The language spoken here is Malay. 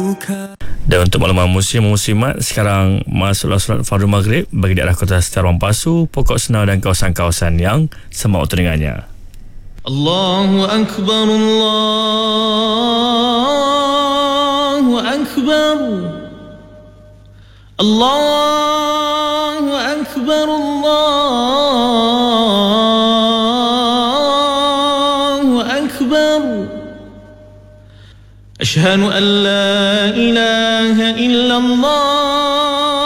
Dan untuk makluman muslimat, sekarang masuklah solat fardu maghrib bagi daerah Kota Setar Pasu, Pokok Senau dan kawasan-kawasan yang sama waktu dengannya. Allahu Akbar, Allahu Akbar, Allahu Akbar, Allahu Akbar. Ashhadu an la ilaha illallah